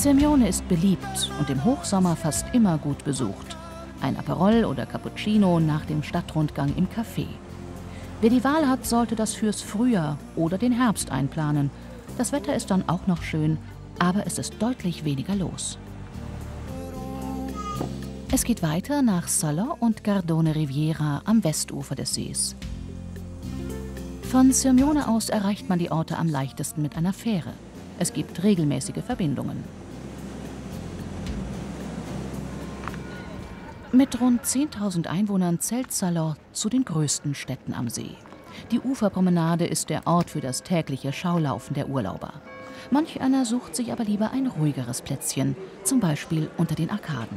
Sirmione ist beliebt und im Hochsommer fast immer gut besucht. Ein Aperol oder Cappuccino nach dem Stadtrundgang im Café. Wer die Wahl hat, sollte das fürs Frühjahr oder den Herbst einplanen. Das Wetter ist dann auch noch schön, aber es ist deutlich weniger los. Es geht weiter nach Salò und Gardone Riviera am Westufer des Sees. Von Sirmione aus erreicht man die Orte am leichtesten mit einer Fähre. Es gibt regelmäßige Verbindungen. Mit rund 10.000 Einwohnern zählt Salò zu den größten Städten am See. Die Uferpromenade ist der Ort für das tägliche Schaulaufen der Urlauber. Manch einer sucht sich aber lieber ein ruhigeres Plätzchen, zum Beispiel unter den Arkaden.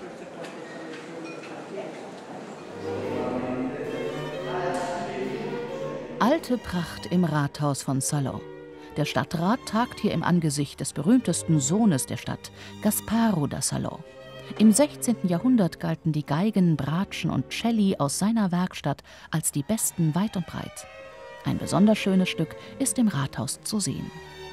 Alte Pracht im Rathaus von Salò. Der Stadtrat tagt hier im Angesicht des berühmtesten Sohnes der Stadt, Gasparo da Salò. Im 16. Jahrhundert galten die Geigen, Bratschen und Celli aus seiner Werkstatt als die besten weit und breit. Ein besonders schönes Stück ist im Rathaus zu sehen.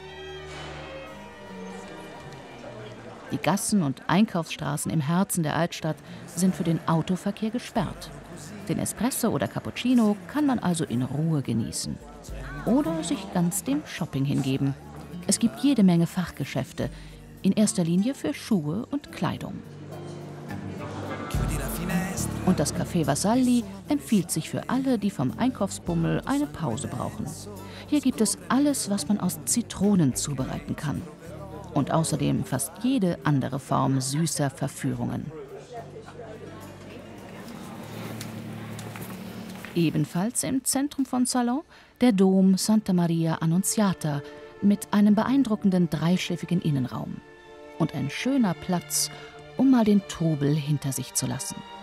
Die Gassen und Einkaufsstraßen im Herzen der Altstadt sind für den Autoverkehr gesperrt. Den Espresso oder Cappuccino kann man also in Ruhe genießen. Oder sich ganz dem Shopping hingeben. Es gibt jede Menge Fachgeschäfte, in erster Linie für Schuhe und Kleidung. Und das Café Vassalli empfiehlt sich für alle, die vom Einkaufsbummel eine Pause brauchen. Hier gibt es alles, was man aus Zitronen zubereiten kann. Und außerdem fast jede andere Form süßer Verführungen. Ebenfalls im Zentrum von Salò der Dom Santa Maria Annunziata mit einem beeindruckenden dreischiffigen Innenraum. Und ein schöner Platz, um mal den Trubel hinter sich zu lassen.